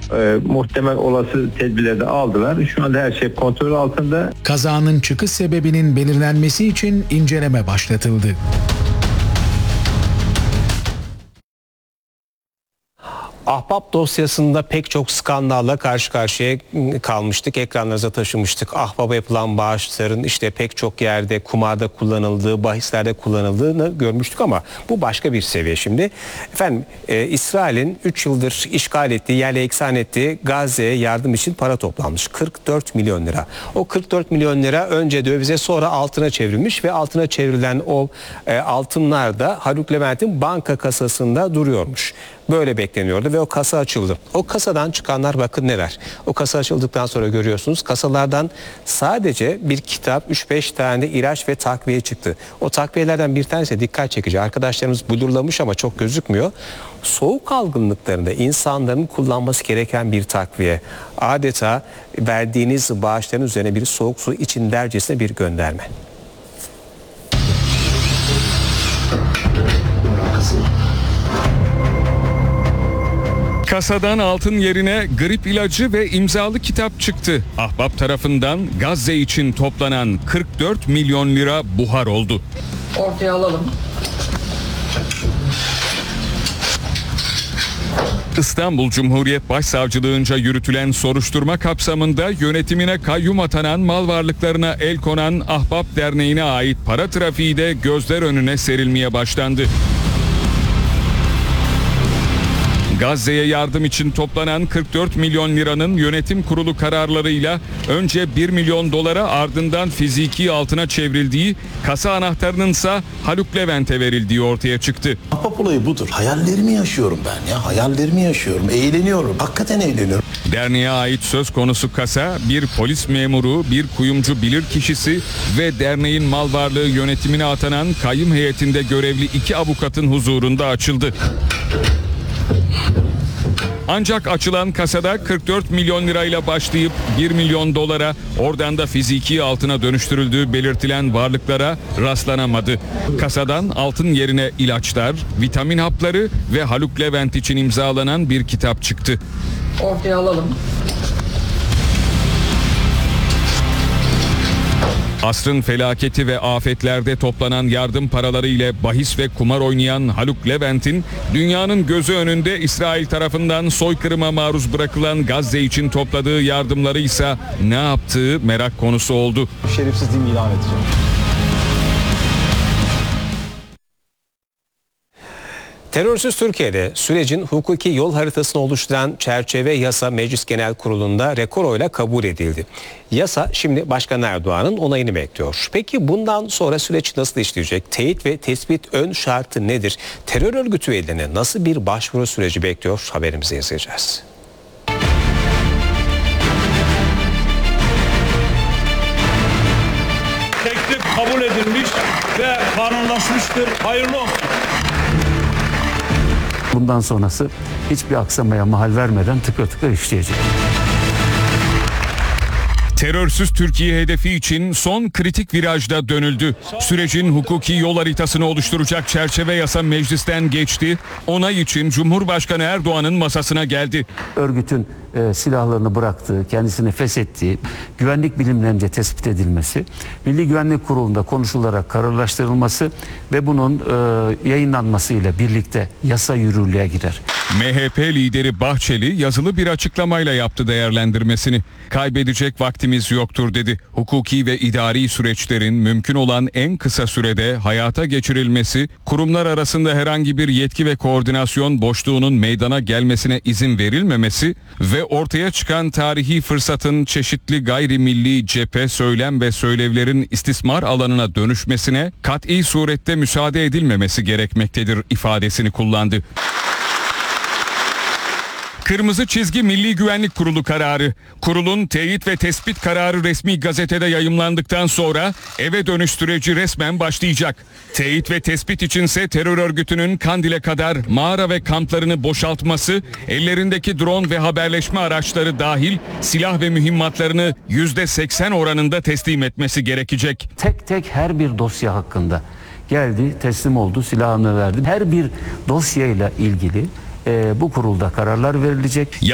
muhtemel olası tedbirleri de aldılar. Şu anda her şey kontrol altında. Kazanın çıkış sebebinin belirlenmesi için inceleme başlatıldı. Ahbap dosyasında pek çok skandalla karşı karşıya kalmıştık. Ekranlarınıza taşımıştık. Ahbap'a yapılan bağışların işte pek çok yerde kumarda kullanıldığı, bahislerde kullanıldığını görmüştük ama bu başka bir seviye şimdi. Efendim İsrail'in 3 yıldır işgal ettiği, yerle eksan ettiği Gazze'ye yardım için para toplanmış. 44 milyon lira. O 44 milyon lira önce dövize sonra altına çevrilmiş ve altına çevrilen o altınlar da Haluk Levent'in banka kasasında duruyormuş. Böyle bekleniyordu ve o kasa açıldı. O kasadan çıkanlar bakın neler. O kasa açıldıktan sonra görüyorsunuz kasalardan sadece bir kitap, 3-5 tane ilaç ve takviye çıktı. O takviyelerden bir tanesi dikkat çekici. Arkadaşlarımız blurlamış ama çok gözükmüyor. Soğuk algınlıklarında insanların kullanması gereken bir takviye. Adeta verdiğiniz bağışların üzerine bir soğuk su için dercesine bir gönderme. Kasadan altın yerine grip ilacı ve imzalı kitap çıktı. Ahbap tarafından Gazze için toplanan 44 milyon lira buhar oldu. Ortaya alalım. İstanbul Cumhuriyet Başsavcılığınca yürütülen soruşturma kapsamında yönetimine kayyum atanan, mal varlıklarına el konan Ahbap Derneği'ne ait para trafiği de gözler önüne serilmeye başlandı. Gazze'ye yardım için toplanan 44 milyon liranın yönetim kurulu kararlarıyla önce 1 milyon dolara ardından fiziki altına çevrildiği, kasa anahtarının ise Haluk Levent'e verildiği ortaya çıktı. Ahbap olayı budur. Hayallerimi yaşıyorum ben ya. Hayallerimi yaşıyorum. Eğleniyorum. Hakikaten eğleniyorum. Derneğe ait söz konusu kasa bir polis memuru, bir kuyumcu bilirkişisi ve derneğin mal varlığı yönetimine atanan kayyum heyetinde görevli 2 avukatın huzurunda açıldı. Ancak açılan kasada 44 milyon lirayla başlayıp 1 milyon dolara, oradan da fiziki altına dönüştürüldüğü belirtilen varlıklara rastlanamadı. Kasadan altın yerine ilaçlar, vitamin hapları ve Haluk Levent için imzalanan bir kitap çıktı. Ortaya alalım. Asrın felaketi ve afetlerde toplanan yardım paraları ile bahis ve kumar oynayan Haluk Levent'in dünyanın gözü önünde İsrail tarafından soykırıma maruz bırakılan Gazze için topladığı yardımları ise ne yaptığı merak konusu oldu. Şerefsizliğimi ilan edeceğim. Terörsüz Türkiye'de sürecin hukuki yol haritasını oluşturan çerçeve yasa Meclis Genel Kurulu'nda rekor oyla kabul edildi. Yasa şimdi Başkan Erdoğan'ın onayını bekliyor. Peki bundan sonra süreç nasıl işleyecek? Teyit ve tespit ön şartı nedir? Terör örgütü üyelerine nasıl bir başvuru süreci bekliyor? Haberimizi izleyeceğiz. Teklif kabul edilmiş ve kanunlaşmıştır. Hayırlı olsun. Bundan sonrası hiçbir aksamaya mahal vermeden tıkır tıkır işleyecek. Terörsüz Türkiye hedefi için son kritik virajda dönüldü. Sürecin hukuki yol haritasını oluşturacak çerçeve yasa meclisten geçti. Onay için Cumhurbaşkanı Erdoğan'ın masasına geldi. Örgütün silahlarını bıraktığı, kendisini feshettiği, güvenlik bilimlerince tespit edilmesi, Milli Güvenlik Kurulu'nda konuşularak kararlaştırılması ve bunun yayınlanmasıyla birlikte yasa yürürlüğe girer. MHP lideri Bahçeli yazılı bir açıklamayla yaptı değerlendirmesini. Kaybedecek vaktimiz yoktur dedi. Hukuki ve idari süreçlerin mümkün olan en kısa sürede hayata geçirilmesi, kurumlar arasında herhangi bir yetki ve koordinasyon boşluğunun meydana gelmesine izin verilmemesi ve ortaya çıkan tarihi fırsatın çeşitli gayrimilli cephe, söylem ve söylevlerin istismar alanına dönüşmesine kat'i surette müsaade edilmemesi gerekmektedir ifadesini kullandı. Kırmızı çizgi Milli Güvenlik Kurulu kararı. Kurulun teyit ve tespit kararı resmi gazetede yayımlandıktan sonra eve dönüş süreci resmen başlayacak. Teyit ve tespit içinse terör örgütünün Kandil'e kadar mağara ve kamplarını boşaltması, ellerindeki drone ve haberleşme araçları dahil silah ve mühimmatlarını %80 oranında teslim etmesi gerekecek. Tek tek her bir dosya hakkında geldi, teslim oldu, silahını verdi. Her bir dosyayla ilgili bu kurulda kararlar verilecek.